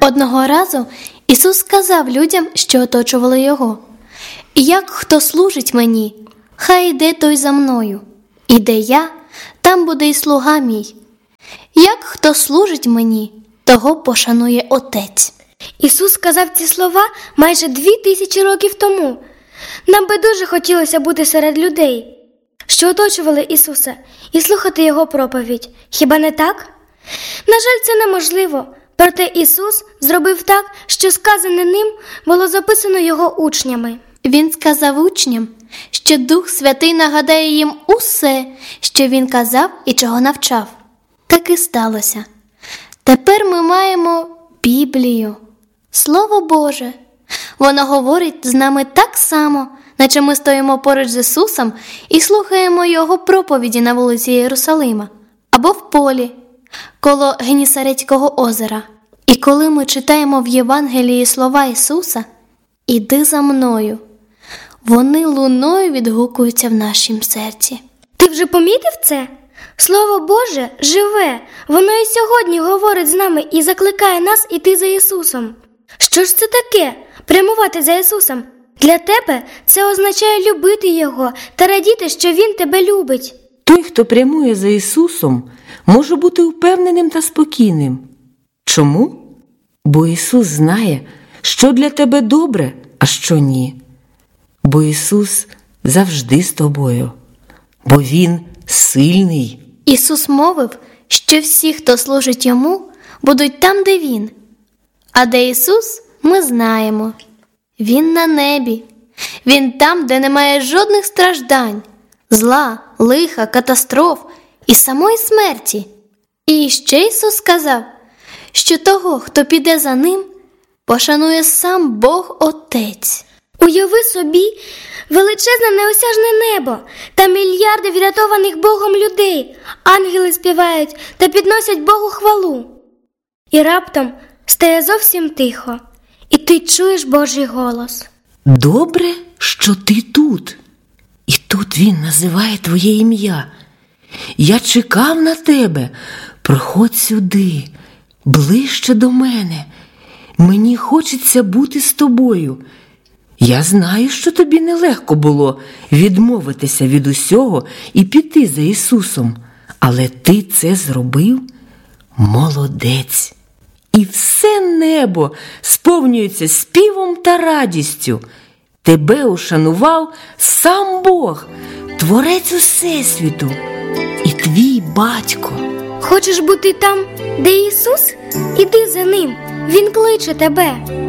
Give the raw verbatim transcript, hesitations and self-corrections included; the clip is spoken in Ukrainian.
Одного разу Ісус сказав людям, що оточували Його: «Як хто служить мені, хай йде той за мною, і де я, там буде й слуга мій. Як хто служить мені, того пошанує Отець». Ісус сказав ці слова майже дві тисячі років тому. Нам би дуже хотілося бути серед людей, що оточували Ісуса, і слухати Його проповідь. Хіба не так? На жаль, це неможливо. Проте Ісус зробив так, що сказане ним було записано Його учнями. Він сказав учням, що Дух Святий нагадає їм усе, що Він казав і чого навчав. Так і сталося. Тепер ми маємо Біблію, Слово Боже. Воно говорить з нами так само, наче ми стоїмо поруч з Ісусом і слухаємо Його проповіді на вулиці Єрусалима або в полі, коло Генісаретського озера. І коли ми читаємо в Євангелії слова Ісуса «Іди за мною», вони луною відгукуються в нашім серці. Ти вже помітив це? Слово Боже живе, воно і сьогодні говорить з нами і закликає нас іти за Ісусом. Що ж це таке – прямувати за Ісусом? Для тебе це означає любити Його та радіти, що Він тебе любить. Той, хто прямує за Ісусом, може бути впевненим та спокійним. Чому? Бо Ісус знає, що для тебе добре, а що ні. Бо Ісус завжди з тобою, бо Він сильний. Ісус мовив, що всі, хто служить Йому, будуть там, де Він. А де Ісус, ми знаємо. Він на небі. Він там, де немає жодних страждань, зла, лиха, катастроф і самої смерті. І ще Ісус сказав, що того, хто піде за Ним, пошанує сам Бог Отець. Уяви собі величезне неосяжне небо та мільярди врятованих Богом людей. Ангели співають та підносять Богу хвалу. І раптом стає зовсім тихо, і ти чуєш Божий голос. Добре, що ти тут. І тут Він називає твоє ім'я. Я чекав на тебе. Приходь сюди, ближче до мене. Мені хочеться бути з тобою. Я знаю, що тобі нелегко було відмовитися від усього і піти за Ісусом. Але ти це зробив? Молодець! І все небо сповнюється співом та радістю. Тебе ушанував сам Бог, Творець Усесвіту і твій батько. Хочеш бути там, де Ісус? Іди за Ним, Він кличе тебе.